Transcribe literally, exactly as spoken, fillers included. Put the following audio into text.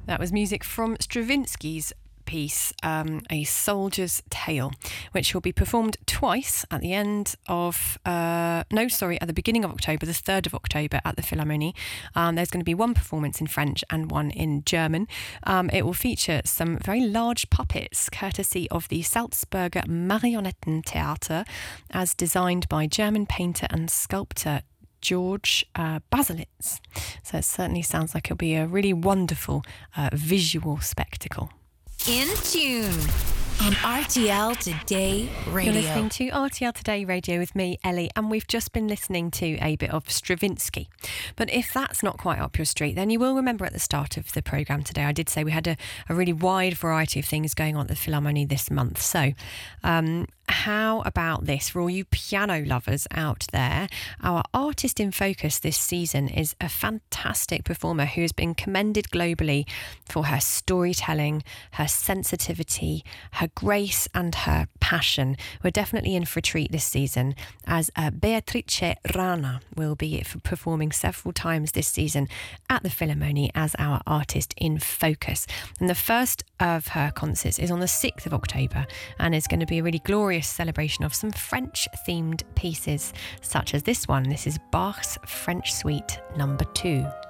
That was music from Stravinsky's piece, um, A Soldier's Tale, which will be performed twice at the end of, uh, no, sorry, at the beginning of October, the third of October at the Philharmonie. Um, there's going to be one performance in French and one in German. Um, it will feature some very large puppets, courtesy of the Salzburger Marionettentheater, as designed by German painter and sculptor George uh, Baselitz. So it certainly sounds like it'll be a really wonderful uh, visual spectacle. In Tune on R T L Today Radio. You're listening to R T L Today Radio with me, Ellie, and we've just been listening to a bit of Stravinsky. But if that's not quite up your street, then you will remember at the start of the programme today, I did say we had a, a really wide variety of things going on at the Philharmonie this month. So, um, how about this for all you piano lovers out there? Our artist in focus this season is a fantastic performer who has been commended globally for her storytelling, her sensitivity, her grace and her passion. We're definitely in for a treat this season, as uh, Beatrice Rana will be performing several times this season at the Philharmonie as our artist in focus. And the first of her concerts is on the sixth of October and is going to be a really glorious celebration of some French-themed pieces, such as this one. This is Bach's French Suite number two.